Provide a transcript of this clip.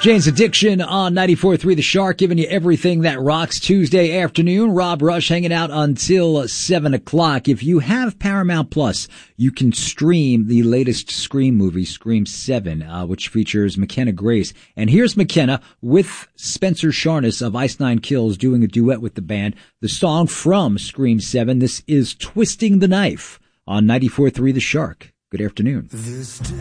Jane's Addiction on 94.3 The Shark, giving you everything that rocks Tuesday afternoon. Rob Rush hanging out until 7 o'clock. If you have Paramount Plus, you can stream the latest Scream movie, Scream 7, which features McKenna Grace. And here's McKenna with Spencer Sharness of Ice Nine Kills doing a duet with the band. The song from Scream 7, this is Twisting the Knife on 94.3 The Shark. Good afternoon.